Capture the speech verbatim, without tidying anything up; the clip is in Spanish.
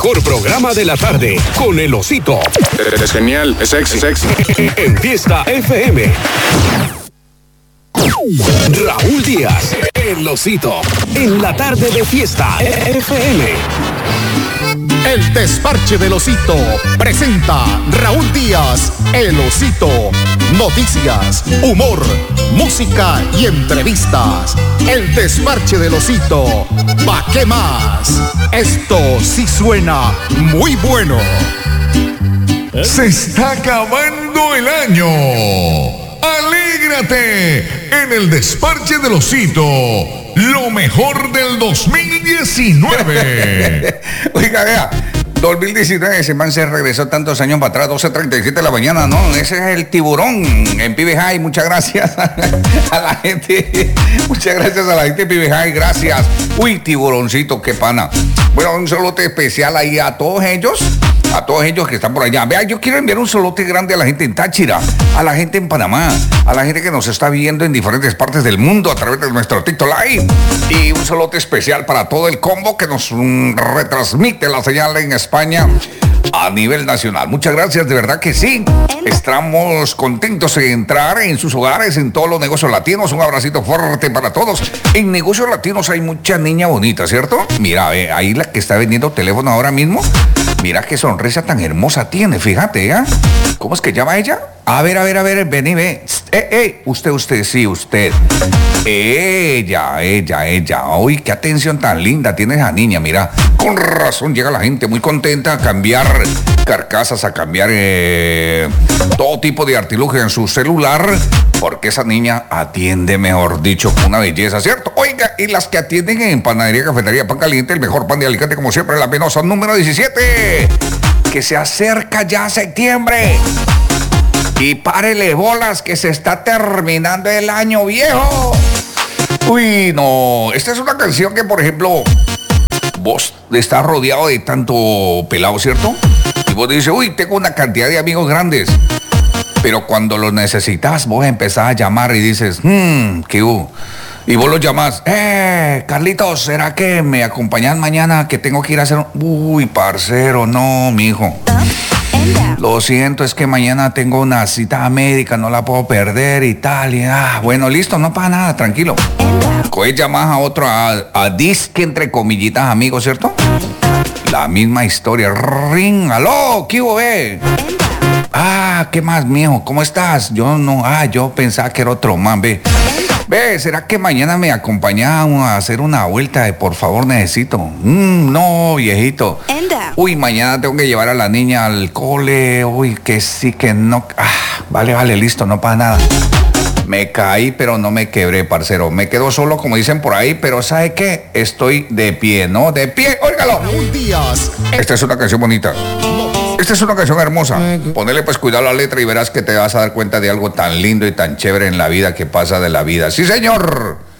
mejor programa de la tarde con el Osito. Es genial, es sexy, sexy. En Fiesta F M. Raúl Díaz, el Osito, en la tarde de Fiesta F M. El Desparche del Osito presenta Raúl Díaz, el Osito. Noticias, humor, música y entrevistas. El Desparche del Osito. ¿Pa' qué más? Esto sí suena muy bueno. Se está acabando el año. ¡Alégrate! En el Desparche del Osito, lo mejor del dos mil diecinueve. Oiga, vea, dos mil diecinueve, ese man se regresó tantos años para atrás, doce treinta y siete de la mañana, ¿no? Ese es el tiburón en Pibe High. Muchas gracias a la gente. Muchas gracias a la gente de Pibe High, gracias. Uy, tiburoncito, qué pana. Bueno, un saludo especial ahí a todos ellos. A todos ellos que están por allá. Vea, yo quiero enviar un saludo grande a la gente en Táchira, a la gente en Panamá, a la gente que nos está viendo en diferentes partes del mundo a través de nuestro TikTok Live. Y un saludo especial para todo el combo que nos mm, retransmite la señal en España a nivel nacional. Muchas gracias, de verdad que sí. Estamos contentos de entrar en sus hogares, en todos los negocios latinos. Un abracito fuerte para todos. En negocios latinos hay mucha niña bonita, ¿cierto? Mira, ve, ahí la que está vendiendo teléfono ahora mismo. Mira qué sonrisa tan hermosa tiene, fíjate, ¿eh? ¿Cómo es que llama ella? A ver, a ver, a ver, ven y ve. Eh, eh, usted, usted, sí, usted. Ella, ella, ella. Uy, qué atención tan linda tiene esa niña, mira. Con razón llega la gente muy contenta a cambiar carcasas, a cambiar eh, todo tipo de artilugio en su celular, porque esa niña atiende, mejor dicho, con una belleza, ¿cierto? Oiga, y las que atienden en panadería, cafetería, pan caliente, el mejor pan de Alicante, como siempre, la penosa número diecisiete. Que se acerca ya septiembre. Y párele bolas que se está terminando el año, viejo. Uy, no. Esta es una canción que, por ejemplo, vos estás rodeado de tanto pelado, ¿cierto? Y vos dices, uy, tengo una cantidad de amigos grandes. Pero cuando los necesitas, vos empezás a llamar y dices, hmm, ¿qué hubo? Y vos los llamás, eh, Carlitos, ¿será que me acompañás mañana que tengo que ir a hacer un... Uy, parcero, no, mijo. Lo siento, es que mañana tengo una cita médica, no la puedo perder y tal. Y, ah, bueno, listo, no pasa nada, tranquilo. Coges, llamás a otro, a, a disque entre comillitas amigos, ¿cierto? La misma historia. Ring, aló, ¿qué hubo, eh? Ah, ¿qué más, mijo? ¿Cómo estás? Yo no, ah, yo pensaba que era otro man, ve. Ve, ¿será que mañana me acompañas a hacer una vuelta de por favor necesito? Mm, no, viejito. Uy, mañana tengo que llevar a la niña al cole. Uy, que sí, que no. Ah, vale, vale, listo, no pasa nada. Me caí, pero no me quebré, parcero. Me quedo solo, como dicen por ahí, pero ¿sabe qué? Estoy de pie, ¿no? De pie, óigalo. Esta es una canción bonita. Esta es una canción hermosa. Ponele pues cuidado a la letra y verás que te vas a dar cuenta de algo tan lindo y tan chévere en la vida que pasa de la vida. ¡Sí, señor!